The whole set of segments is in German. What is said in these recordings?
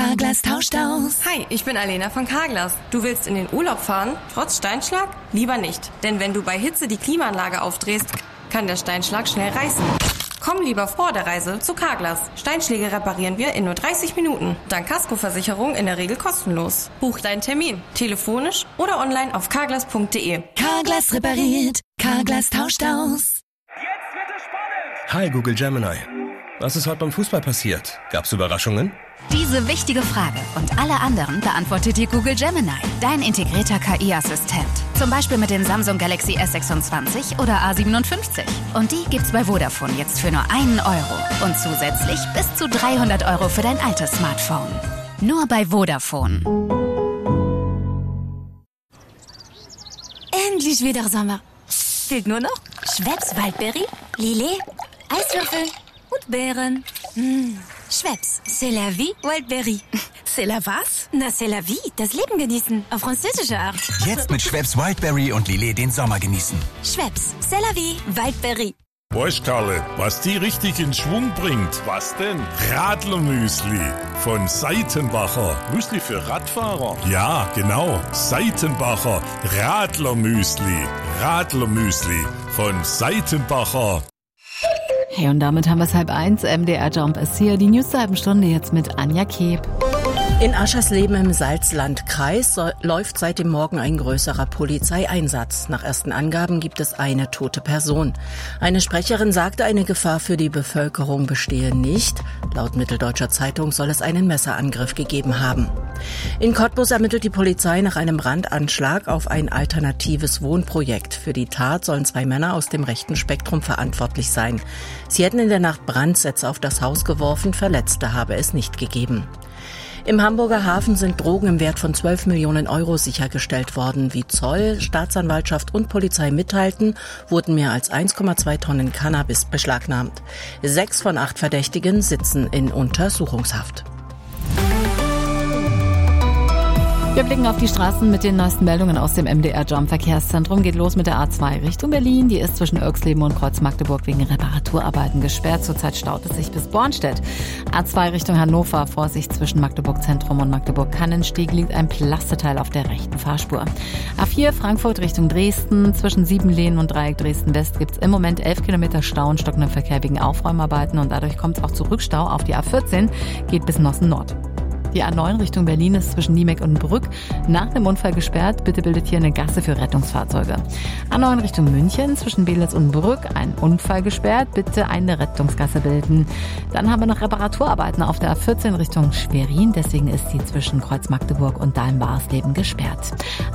Carglass tauscht aus. Hi, ich bin Alena von Carglass. Du willst in den Urlaub fahren, trotz Steinschlag? Lieber nicht, denn wenn du bei Hitze die Klimaanlage aufdrehst, kann der Steinschlag schnell reißen. Komm lieber vor der Reise zu Carglass. Steinschläge reparieren wir in nur 30 Minuten. Dank Kaskoversicherung in der Regel kostenlos. Buch deinen Termin, telefonisch oder online auf carglass.de. Carglass repariert, Carglass tauscht aus. Jetzt wird es spannend! Hi Google Gemini. Was ist heute beim Fußball passiert? Gab's Überraschungen? Diese wichtige Frage und alle anderen beantwortet dir Google Gemini, dein integrierter KI-Assistent. Zum Beispiel mit dem Samsung Galaxy S26 oder A57. Und die gibt's bei Vodafone jetzt für nur €1 und zusätzlich bis zu 300 € für dein altes Smartphone. Nur bei Vodafone. Endlich wieder Sommer. Fehlt nur noch Schweppes Waldberry, Lillet, Eiswürfel und Beeren. Schweppes, c'est la vie, Wildberry. C'est la was? Na, c'est la vie, das Leben genießen, auf französische Art. Jetzt mit Schweppes Wildberry und Lillet den Sommer genießen. Schweppes, c'est la vie, Wildberry. Weißt Karle, was die richtig in Schwung bringt? Was denn? Radlermüsli von Seitenbacher. Müsli für Radfahrer? Ja, genau. Seitenbacher Radlermüsli. Radlermüsli von Seitenbacher. Hey, und damit haben wir es 12:30. MDR Jump ist hier. Die News zur halben Stunde jetzt mit Anja Keb. In Aschersleben im Salzlandkreis läuft seit dem Morgen ein größerer Polizeieinsatz. Nach ersten Angaben gibt es eine tote Person. Eine Sprecherin sagte, eine Gefahr für die Bevölkerung bestehe nicht. Laut Mitteldeutscher Zeitung soll es einen Messerangriff gegeben haben. In Cottbus ermittelt die Polizei nach einem Brandanschlag auf ein alternatives Wohnprojekt. Für die Tat sollen 2 Männer aus dem rechten Spektrum verantwortlich sein. Sie hätten in der Nacht Brandsätze auf das Haus geworfen, Verletzte habe es nicht gegeben. Im Hamburger Hafen sind Drogen im Wert von 12 Millionen € sichergestellt worden. Wie Zoll, Staatsanwaltschaft und Polizei mitteilten, wurden mehr als 1,2 Tonnen Cannabis beschlagnahmt. 6 von 8 Verdächtigen sitzen in Untersuchungshaft. Wir blicken auf die Straßen mit den neuesten Meldungen aus dem MDR Jump Verkehrszentrum. Geht los mit der A2 Richtung Berlin. Die ist zwischen Irxleben und Kreuz Magdeburg wegen Reparaturarbeiten gesperrt. Zurzeit staut es sich bis Bornstedt. A2 Richtung Hannover. Vorsicht zwischen Magdeburg Zentrum und Magdeburg Kannenstieg liegt ein Plasteteil auf der rechten Fahrspur. A4 Frankfurt Richtung Dresden. Zwischen Siebenlehnen und Dreieck Dresden West gibt es im Moment 11 Kilometer Stau und stockenden Verkehr wegen Aufräumarbeiten. Und dadurch kommt es auch zu Rückstau auf die A14. Geht bis Nossen Nord. Die A9 Richtung Berlin ist zwischen Niemek und Brück nach dem Unfall gesperrt. Bitte bildet hier eine Gasse für Rettungsfahrzeuge. A9 Richtung München zwischen Belitz und Brück ein Unfall gesperrt. Bitte eine Rettungsgasse bilden. Dann haben wir noch Reparaturarbeiten auf der A14 Richtung Schwerin. Deswegen ist sie zwischen Kreuz Magdeburg und Dahlem-Barsleben gesperrt.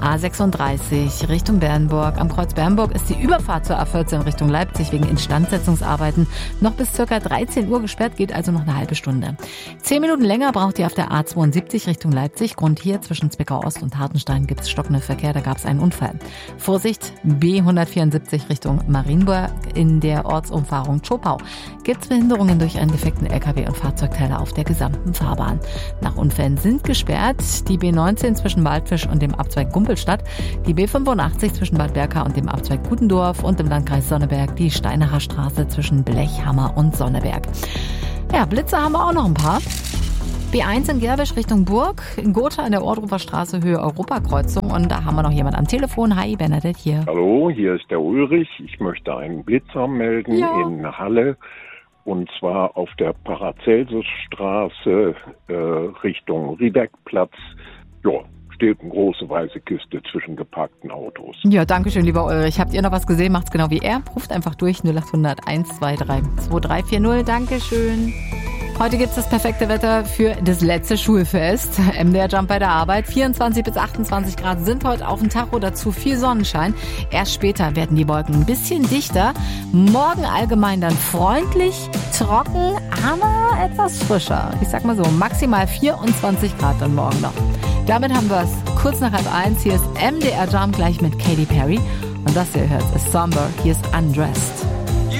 A36 Richtung Bernburg. Am Kreuz Bernburg ist die Überfahrt zur A14 Richtung Leipzig wegen Instandsetzungsarbeiten noch bis ca. 13 Uhr gesperrt. Geht also noch eine halbe Stunde. 10 Minuten länger braucht ihr auf der A72 Richtung Leipzig. Grund hier zwischen Zwickau Ost und Hartenstein gibt es stockenden Verkehr, da gab es einen Unfall. Vorsicht, B174 Richtung Marienburg in der Ortsumfahrung Zschopau. Gibt es Behinderungen durch einen defekten LKW und Fahrzeugteile auf der gesamten Fahrbahn. Nach Unfällen sind gesperrt die B19 zwischen Waldfisch und dem Abzweig Gumpelstadt, die B85 zwischen Bad Berka und dem Abzweig Gutendorf und im Landkreis Sonneberg die Steinacher Straße zwischen Blechhammer und Sonneberg. Ja, Blitze haben wir auch noch ein paar. B1 in Gerwisch Richtung Burg, in Gotha an der Ohrdruffer Straße Höhe Europakreuzung. Und da haben wir noch jemand am Telefon. Hi, Bernadette hier. Hallo, hier ist der Ulrich. Ich möchte einen Blitzer melden in Halle. Und zwar auf der Paracelsusstraße Richtung Riebeckplatz. Ja, steht eine große weiße Kiste zwischen geparkten Autos. Ja, danke schön, lieber Ulrich. Habt ihr noch was gesehen? Macht's genau wie er. Ruft einfach durch 0800 123 2340. Dankeschön. Heute gibt's das perfekte Wetter für das letzte Schulfest. MDR Jump bei der Arbeit. 24 bis 28 Grad sind heute auf dem Tacho, dazu viel Sonnenschein. Erst später werden die Wolken ein bisschen dichter. Morgen allgemein dann freundlich, trocken, aber etwas frischer. Ich sag mal so, maximal 24 Grad dann morgen noch. Damit haben wir es kurz nach 12:30. Hier ist MDR Jump gleich mit Katy Perry. Und das ihr hört ist Somber. Hier ist Undressed.